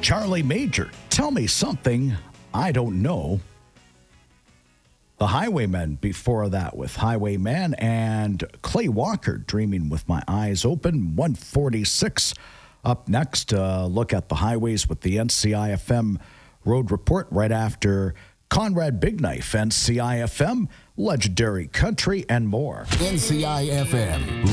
Charlie Major, Tell Me Something I Don't Know. The Highwaymen before that with Highwayman, and Clay Walker, Dreaming with My Eyes Open. 146 up next. Look at the highways with the NCIFM Road Report right after Conrad Big Knife, NCIFM, Legendary Country, and more. NCIFM.